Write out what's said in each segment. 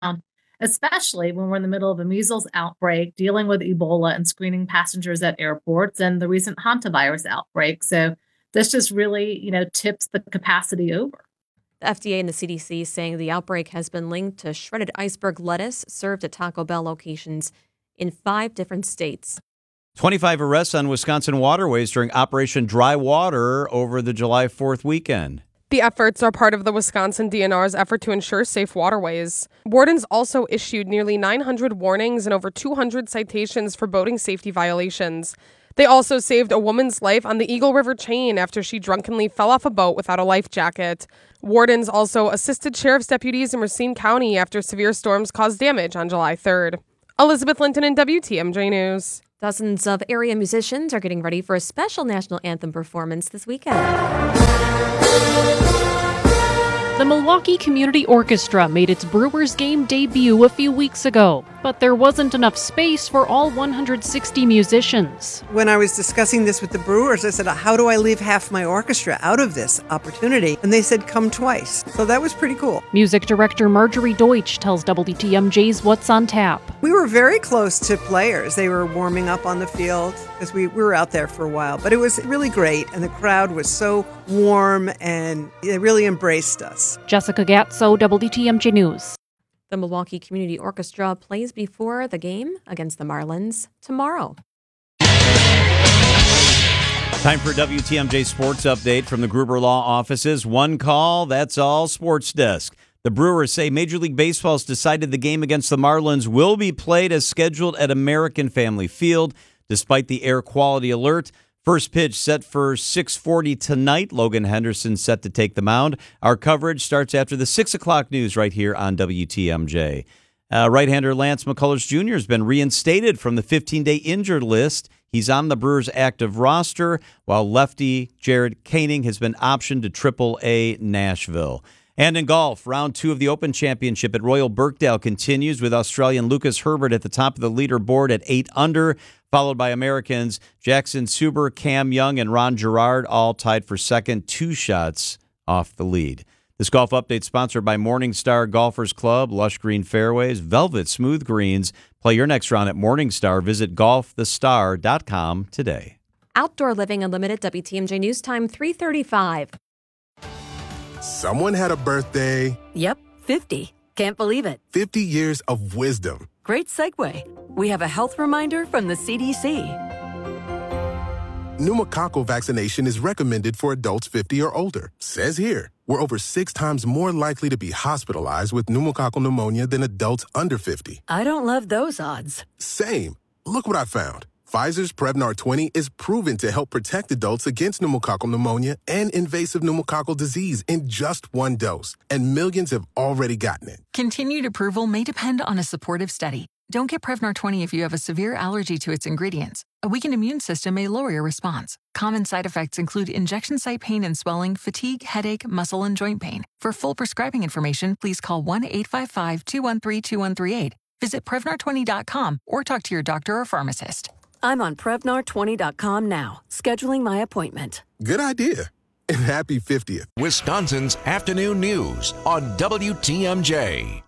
especially when we're in the middle of a measles outbreak, dealing with Ebola and screening passengers at airports and the recent hantavirus outbreak. So this just really, tips the capacity over. The FDA and the CDC saying the outbreak has been linked to shredded iceberg lettuce served at Taco Bell locations in 5 different states. 25 arrests on Wisconsin waterways during Operation Dry Water over the July 4th weekend. The efforts are part of the Wisconsin DNR's effort to ensure safe waterways. Wardens also issued nearly 900 warnings and over 200 citations for boating safety violations. They also saved a woman's life on the Eagle River chain after she drunkenly fell off a boat without a life jacket. Wardens also assisted sheriff's deputies in Racine County after severe storms caused damage on July 3rd. Elizabeth Linton in WTMJ News. Dozens of area musicians are getting ready for a special national anthem performance this weekend. The Milwaukee Community Orchestra made its Brewers game debut a few weeks ago, but there wasn't enough space for all 160 musicians. When I was discussing this with the Brewers, I said, how do I leave half my orchestra out of this opportunity? And they said, come twice. So that was pretty cool. Music director Marjorie Deutsch tells WTMJ's What's on Tap. We were very close to players. They were warming up on the field because we were out there for a while. But it was really great, and the crowd was so warm, and they really embraced us. Jessica Gatso, WTMJ News. The Milwaukee Community Orchestra plays before the game against the Marlins tomorrow. Time for WTMJ Sports Update from the Gruber Law offices. One call, that's all. Sports Desk. The Brewers say Major League Baseball's decided the game against the Marlins will be played as scheduled at American Family Field, despite the air quality alert. First pitch set for 6:40 tonight. Logan Henderson set to take the mound. Our coverage starts after the 6 o'clock news right here on WTMJ. Right-hander Lance McCullers Jr. has been reinstated from the 15-day injured list. He's on the Brewers' active roster, while lefty Jared Koenig has been optioned to Triple-A Nashville. And in golf, round 2 of the Open Championship at Royal Birkdale continues with Australian Lucas Herbert at the top of the leaderboard at 8 under, followed by Americans Jackson Suber, Cam Young, and Ron Gerard, all tied for second, 2 shots off the lead. This golf update sponsored by Morningstar Golfers Club, lush green fairways, velvet smooth greens. Play your next round at Morningstar. Visit golfthestar.com today. Outdoor Living Unlimited, WTMJ News Time, 3:35. Someone had a birthday. Yep, 50. Can't believe it. 50 years of wisdom. Great segue. We have a health reminder from the CDC. Pneumococcal vaccination is recommended for adults 50 or older. Says here, we're over 6 times more likely to be hospitalized with pneumococcal pneumonia than adults under 50. I don't love those odds. Same. Look what I found. Pfizer's Prevnar 20 is proven to help protect adults against pneumococcal pneumonia and invasive pneumococcal disease in just 1 dose, and millions have already gotten it. Continued approval may depend on a supportive study. Don't get Prevnar 20 if you have a severe allergy to its ingredients. A weakened immune system may lower your response. Common side effects include injection site pain and swelling, fatigue, headache, muscle, and joint pain. For full prescribing information, please call 1-855-213-2138. Visit Prevnar20.com or talk to your doctor or pharmacist. I'm on Prevnar20.com now, scheduling my appointment. Good idea. And happy 50th. Wisconsin's afternoon news on WTMJ.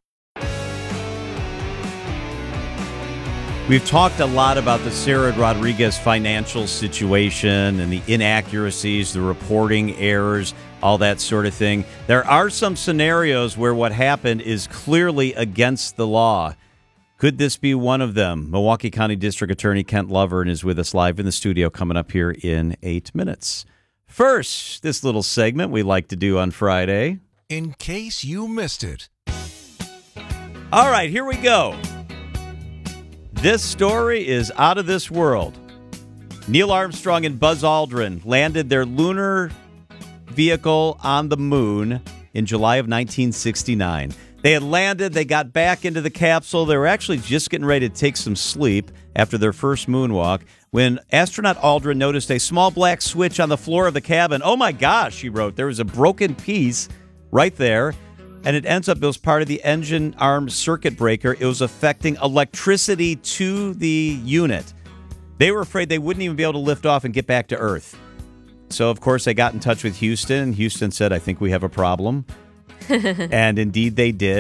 We've talked a lot about the Sarah Rodriguez financial situation and the inaccuracies, the reporting errors, all that sort of thing. There are some scenarios where what happened is clearly against the law. Could this be one of them? Milwaukee County District Attorney Kent Lovern is with us live in the studio coming up here in 8 minutes. First, this little segment we like to do on Friday. In case you missed it. All right, here we go. This story is out of this world. Neil Armstrong and Buzz Aldrin landed their lunar vehicle on the moon in July of 1969. They had landed, they got back into the capsule. They were actually just getting ready to take some sleep after their first moonwalk when astronaut Aldrin noticed a small black switch on the floor of the cabin. Oh my gosh, she wrote, there was a broken piece right there. And it ends up, it was part of the engine arm circuit breaker. It was affecting electricity to the unit. They were afraid they wouldn't even be able to lift off and get back to Earth. So, of course, they got in touch with Houston. Houston said, I think we have a problem. And indeed they did.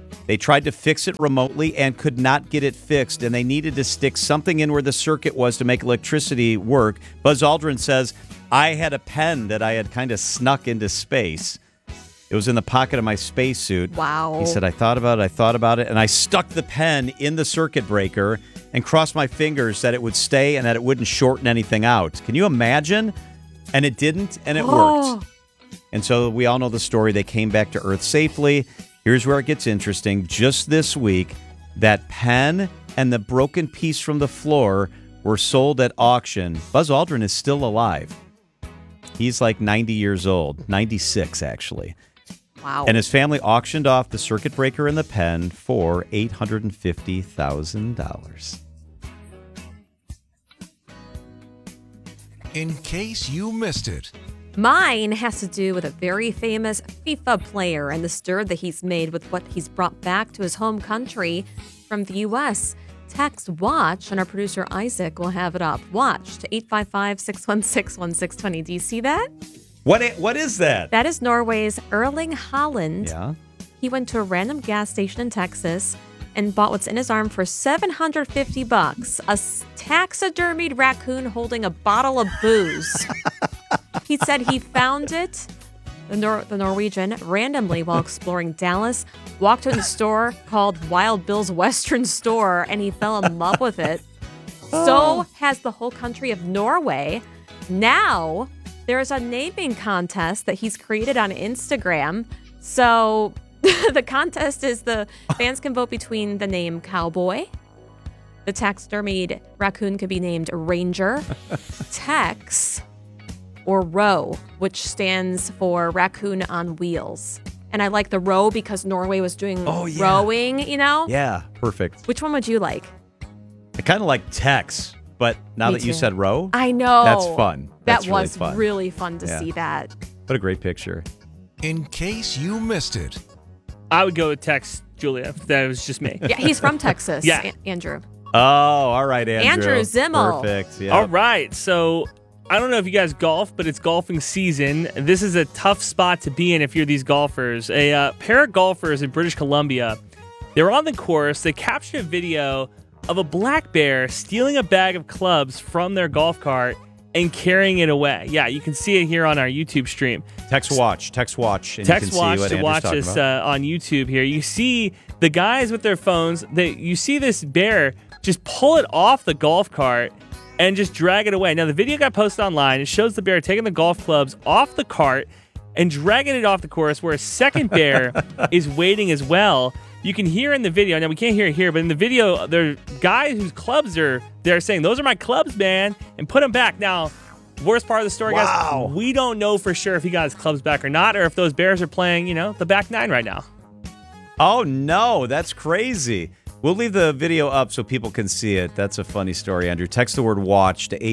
They tried to fix it remotely and could not get it fixed, and they needed to stick something in where the circuit was to make electricity work. Buzz Aldrin says, I had a pen that I had kind of snuck into space. It was in the pocket of my spacesuit. Wow. He said, I thought about it, and I stuck the pen in the circuit breaker and crossed my fingers that it would stay and that it wouldn't shorten anything out. Can you imagine? And it didn't, and it worked. And so we all know the story. They came back to Earth safely. Here's where it gets interesting. Just this week, that pen and the broken piece from the floor were sold at auction. Buzz Aldrin is still alive. He's like 90 years old, 96 actually. Wow. And his family auctioned off the circuit breaker and the pen for $850,000. In case you missed it. Mine has to do with a very famous FIFA player and the stir that he's made with what he's brought back to his home country from the U.S. Text WATCH, and our producer Isaac will have it up. WATCH to 855-616-1620. Do you see that? What is that? That is Norway's Erling Haaland. Yeah. He went to a random gas station in Texas and bought what's in his arm for $750. A taxidermied raccoon holding a bottle of booze. He said he found it, the Norwegian, randomly while exploring Dallas, walked to a store called Wild Bill's Western Store, and he fell in love with it. So has the whole country of Norway. Now, there's a naming contest that he's created on Instagram. So the contest is the fans can vote between the name Cowboy. The taxidermied raccoon could be named Ranger, Tex, or Row, which stands for Raccoon on Wheels. And I like the row because Norway was doing rowing, you know? Yeah, perfect. Which one would you like? I kind of like Tex, but now Me that you too. said row, I know. that's fun. That's That was really fun fun. to see that. What a great picture. In case you missed it. I would go with Tex, Julia, if that was just me. Yeah, he's from Texas, Yeah. Andrew. Oh, all right, Andrew. Andrew Zimmel. Perfect. Yeah. All right, so I don't know if you guys golf, but it's golfing season. This is a tough spot to be in if you're these golfers. A pair of golfers in British Columbia, they were on the course. They captured a video of a black bear stealing a bag of clubs from their golf cart and carrying it away. Yeah, you can see it here on our YouTube stream. Text watch. And Text you watch can see what to Andrew's watch talking this about. on YouTube here. You see the guys with their phones. You see this bear just pull it off the golf cart and just drag it away. Now, the video got posted online. It shows the bear taking the golf clubs off the cart and dragging it off the course, where a second bear is waiting as well. You can hear in the video, now we can't hear it here, but in the video, there are guys whose clubs they're saying, those are my clubs, man, and put them back. Now, worst part of the story, guys, we don't know for sure if he got his clubs back or not, or if those bears are playing, the back nine right now. Oh, no, that's crazy. We'll leave the video up so people can see it. That's a funny story, Andrew. Text the word WATCH to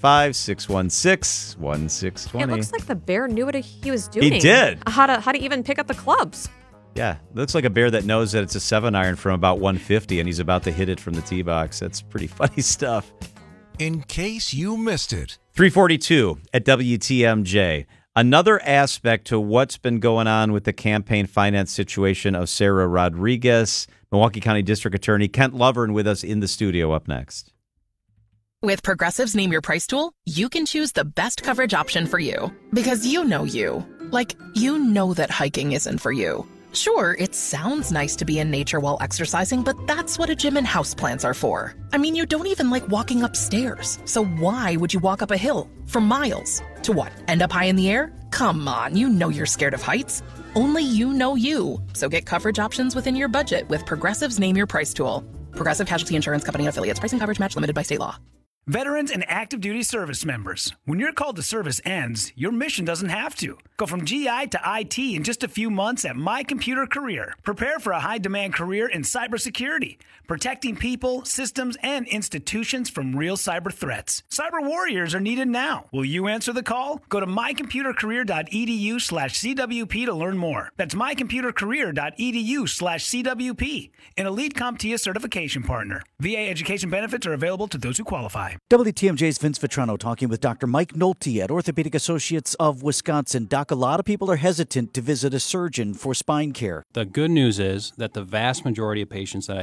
855-616-1620. It looks like the bear knew what he was doing. He did. How to even pick up the clubs. Yeah, looks like a bear that knows that it's a 7-iron from about 150 and he's about to hit it from the tee box. That's pretty funny stuff. In case you missed it. 342 at WTMJ. Another aspect to what's been going on with the campaign finance situation of Sarah Rodriguez. Milwaukee County District Attorney Kent Lovern with us in the studio up next. With Progressive's Name Your Price tool, you can choose the best coverage option for you. Because you know you. Like, you know that hiking isn't for you. Sure, it sounds nice to be in nature while exercising, but that's what a gym and houseplants are for. I mean, you don't even like walking upstairs. So why would you walk up a hill for miles? To what, end up high in the air? Come on, you know you're scared of heights. Only you know you. So get coverage options within your budget with Progressive's Name Your Price tool. Progressive Casualty Insurance Company and Affiliates. Price and coverage match limited by state law. Veterans and active duty service members, when your call to service ends, your mission doesn't have to. Go from GI to IT in just a few months at My Computer Career. Prepare for a high-demand career in cybersecurity, protecting people, systems, and institutions from real cyber threats. Cyber warriors are needed now. Will you answer the call? Go to mycomputercareer.edu/CWP to learn more. That's mycomputercareer.edu/CWP, an elite CompTIA certification partner. VA education benefits are available to those who qualify. time. WTMJ's Vince Vitrano talking with Dr. Mike Nolte at Orthopedic Associates of Wisconsin. Doc, a lot of people are hesitant to visit a surgeon for spine care. The good news is that the vast majority of patients that I